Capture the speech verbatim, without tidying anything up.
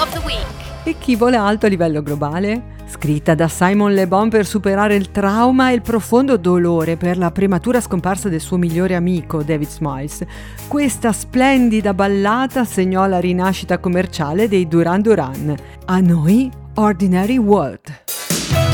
of the Week. E chi vola alto a livello globale? Scritta da Simon Le Bon per superare il trauma e il profondo dolore per la prematura scomparsa del suo migliore amico David Smiles, questa splendida ballata segnò la rinascita commerciale dei Duran Duran. A noi, Ordinary World.